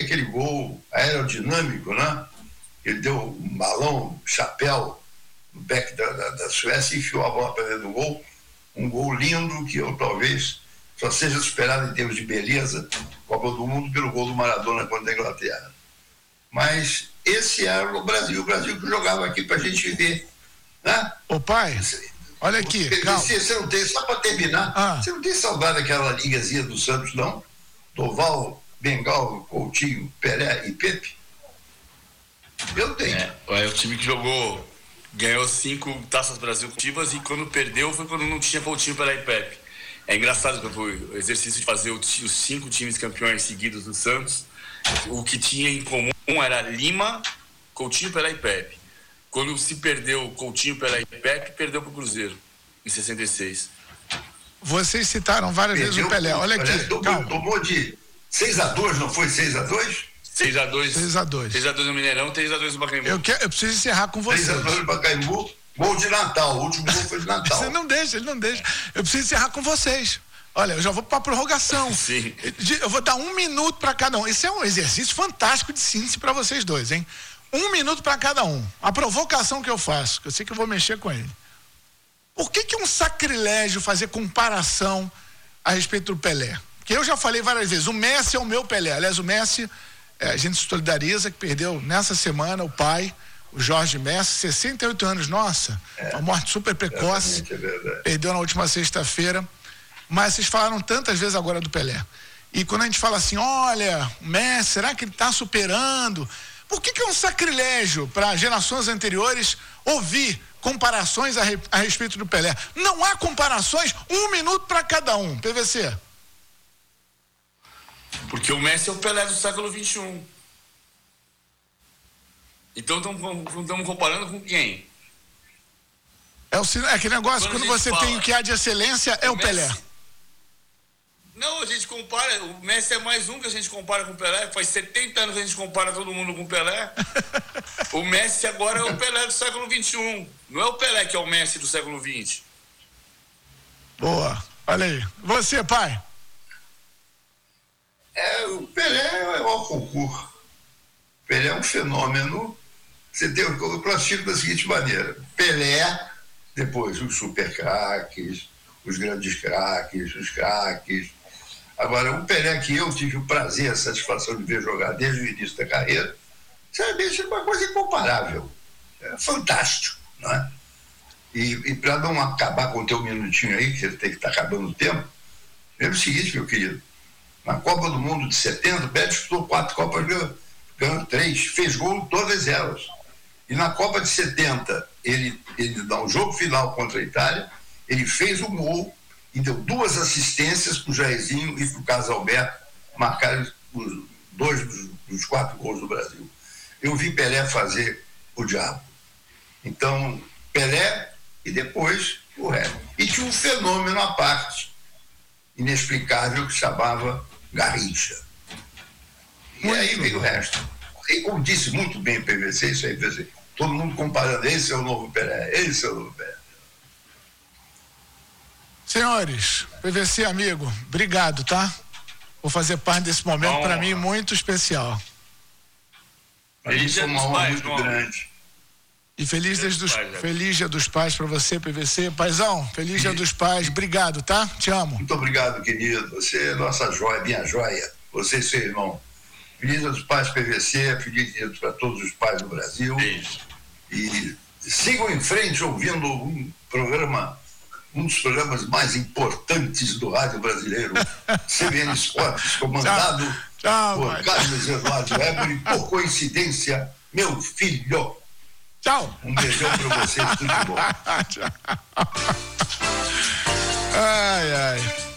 aquele gol aerodinâmico, né? Ele deu um balão, chapéu, no back da Suécia e enfiou a bola para dentro do gol. Um gol lindo que eu talvez só seja superado em termos de beleza, Copa do Mundo, pelo gol do Maradona contra a Inglaterra. Mas esse era o Brasil que jogava aqui pra gente ver, né? Ô pai, olha aqui, calma. Você não tem, só para terminar, você não tem saudade daquela ligazinha do Santos, não? Doval, Bengal, Coutinho, Pelé e Pepe? Eu tenho. É o time que ganhou 5 Taças Brasil consecutivas e quando perdeu foi quando não tinha Coutinho, Pelé e Pepe. É engraçado que foi o exercício de fazer os 5 times campeões seguidos do Santos. O que tinha em comum era Lima, Coutinho, Pelé e Pepe. Quando se perdeu Coutinho, Pelé e Pepe, perdeu pro Cruzeiro, em 66. Vocês citaram várias vezes o Pelé. Olha aqui, tomou de 6-2, não foi 6-2? 6-2. 6-2. 6-2 no Mineirão, 3-2 no Pacaembu. Eu preciso encerrar com vocês. 6-2 no Pacaembu, gol de Natal. O último gol foi de Natal. Ele não deixa. Eu preciso encerrar com vocês. Olha, eu já vou para a prorrogação. Sim. Eu vou dar 1 minuto para cada um. Esse é um exercício fantástico de síntese para vocês dois, hein? 1 minuto para cada um. A provocação que eu faço, que eu sei que eu vou mexer com ele. Por que é um sacrilégio fazer comparação a respeito do Pelé? Porque eu já falei várias vezes, o Messi é o meu Pelé. Aliás, o Messi, a gente se solidariza, que perdeu nessa semana o pai, o Jorge Messi, 68 anos, nossa, uma morte super precoce. Perdeu na última sexta-feira. Mas vocês falaram tantas vezes agora do Pelé. E quando a gente fala assim, olha, o Messi, será que ele está superando? Por que é um sacrilégio para gerações anteriores ouvir comparações a respeito do Pelé? Não há comparações, 1 minuto para cada um. PVC. Porque o Messi é o Pelé do século XXI. Então estamos comparando com quem? É aquele negócio, quando você tem o que há de excelência, é o Pelé. Não, a gente compara, o Messi é mais um que a gente compara com o Pelé, faz 70 anos que a gente compara todo mundo com o Pelé. O Messi agora é o Pelé do século XXI, não é o Pelé que é o Messi do século XX. Boa, olha aí. Você, pai? O Pelé é o concurso. O Pelé é um fenômeno. Eu classifico da seguinte maneira: Pelé, depois os super craques, os grandes craques, os craques. Agora, o Pelé que eu tive o prazer, a satisfação de ver jogar desde o início da carreira, sabe, é uma coisa incomparável. É fantástico, não é? E para não acabar com o teu minutinho aí, que você tem que estar acabando o tempo, é o seguinte, meu querido: na Copa do Mundo de 70, o Pelé disputou 4 Copas, ganhou 3, fez gol em todas elas. E na Copa de 70, ele dá um jogo final contra a Itália, ele fez um gol e deu 2 assistências para o Jairzinho e para o Carlos Alberto marcarem os 2 dos 4 gols do Brasil. Eu vi Pelé fazer o diabo. Então, Pelé e depois o resto. E tinha um fenômeno à parte, inexplicável, que chamava Garrincha. E aí veio o resto. E como disse muito bem o PVC, isso aí, PVC, todo mundo comparando, esse é o novo Pelé, esse é o novo Pelé. Senhores, PVC amigo, obrigado, tá? Por fazer parte desse momento, para mim, muito especial. Feliz Dia dos Pais, muito grande. E feliz Dia dos Pais para você, PVC. Paizão, feliz Dia dos Pais, obrigado, tá? Te amo. Muito obrigado, querido. Você é nossa joia, minha joia. Você e seu irmão. Feliz Dia dos Pais, PVC. Feliz Dia para todos os pais do Brasil. Beijo. E sigam em frente ouvindo um dos programas mais importantes do rádio brasileiro, CBN Esportes, comandado por Carlos Eduardo Ebori, por coincidência, meu filho. Tchau. Um beijão para vocês, tudo de bom. Tchau. Ai, ai.